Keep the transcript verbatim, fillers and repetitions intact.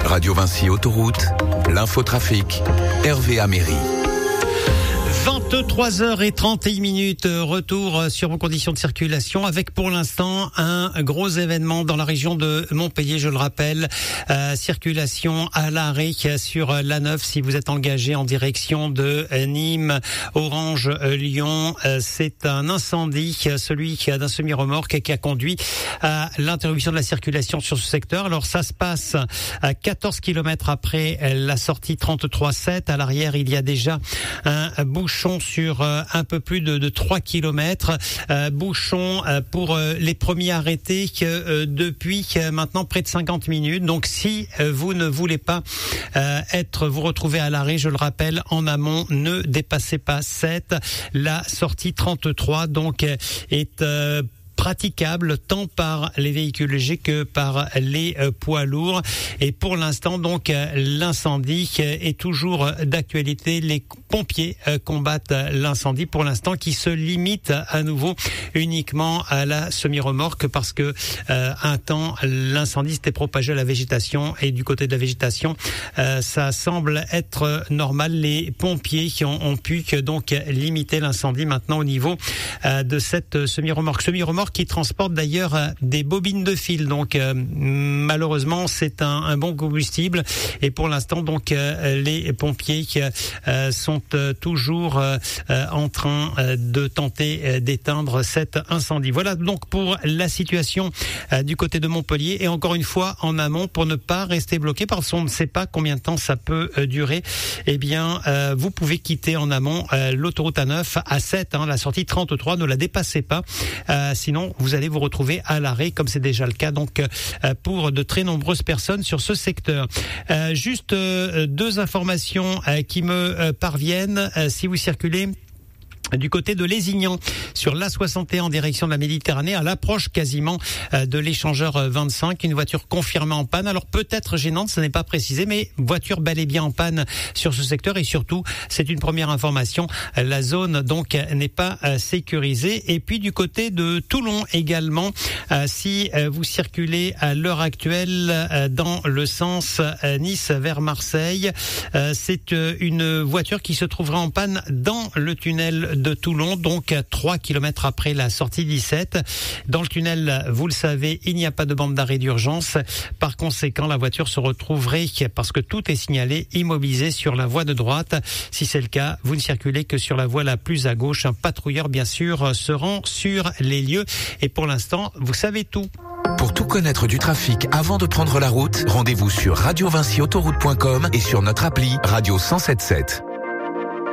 Radio Vinci Autoroute, l'infotrafic, Hervé Améry. vingt-trois heures trente et une minutes, retour sur vos conditions de circulation avec pour l'instant un gros événement dans la région de Montpellier, je le rappelle, euh, circulation à l'arrêt sur l'A neuf si vous êtes engagé en direction de Nîmes, Orange, Lyon. Euh, c'est un incendie, celui d'un semi-remorque qui a conduit à l'interruption de la circulation sur ce secteur. Alors ça se passe à quatorze kilomètres après la sortie trente-trois sept. À l'arrière, il y a déjà un bouchon sur euh, un peu plus de, de trois kilomètres. Euh, bouchon euh, pour euh, les premiers arrêtés euh, depuis euh, maintenant près de cinquante minutes. Donc si euh, vous ne voulez pas euh, être vous retrouver à l'arrêt, je le rappelle, en amont, ne dépassez pas sept. La sortie trente-trois donc est euh, praticable tant par les véhicules légers que par les euh, poids lourds. Et pour l'instant, donc, euh, l'incendie euh, est toujours d'actualité. Les pompiers euh, combattent l'incendie pour l'instant qui se limite à nouveau uniquement à la semi-remorque parce que euh, un temps, l'incendie s'était propagé à la végétation et du côté de la végétation, euh, ça semble être normal. Les pompiers qui ont, ont pu que, donc limiter l'incendie maintenant au niveau euh, de cette semi-remorque. Semi-remorque qui transporte d'ailleurs euh, des bobines de fil. Donc euh, malheureusement, c'est un, un bon combustible et pour l'instant, donc euh, les pompiers euh, sont euh, toujours euh, en train euh, de tenter euh, d'éteindre cet incendie. Voilà donc pour la situation euh, du côté de Montpellier et encore une fois en amont pour ne pas rester bloqué parce qu'on ne sait pas combien de temps ça peut euh, durer. Eh bien, euh, vous pouvez quitter en amont euh, l'autoroute A neuf à sept, hein, la sortie trente-trois, ne la dépassez pas. Euh, sinon, vous allez vous retrouver à l'arrêt, comme c'est déjà le cas donc euh, pour de très nombreuses personnes sur ce secteur. Euh, juste euh, deux informations euh, qui me euh, parviennent. Euh, si vous circulez du côté de Lézignan, sur l'A soixante et un en direction de la Méditerranée, à l'approche quasiment de l'échangeur vingt-cinq, une voiture confirmée en panne. Alors peut-être gênante, ce n'est pas précisé, mais voiture bel et bien en panne sur ce secteur. Et surtout, c'est une première information, la zone donc n'est pas sécurisée. Et puis du côté de Toulon également, si vous circulez à l'heure actuelle dans le sens Nice vers Marseille, c'est une voiture qui se trouvera en panne dans le tunnel de Toulon, donc trois kilomètres après la sortie dix-sept. Dans le tunnel, vous le savez, il n'y a pas de bande d'arrêt d'urgence. Par conséquent, la voiture se retrouverait, parce que tout est signalé, immobilisée sur la voie de droite. Si c'est le cas, vous ne circulez que sur la voie la plus à gauche. Un patrouilleur, bien sûr, se rend sur les lieux. Et pour l'instant, vous savez tout. Pour tout connaître du trafic avant de prendre la route, rendez-vous sur radio vinci autoroute point com et sur notre appli Radio cent soixante-dix-sept.